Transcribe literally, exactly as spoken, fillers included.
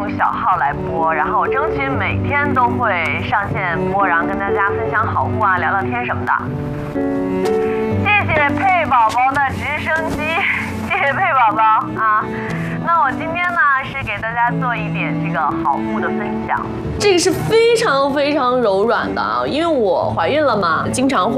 用小号来播，然后我争取每天都会上线播，然后跟大家分享好物啊，聊聊天什么的。谢谢佩宝宝的直升机，谢谢佩宝宝啊。那我今天呢是给大家做一点这个好物的分享， 这个是非常非常柔软的啊，因为我怀孕了嘛，经常会。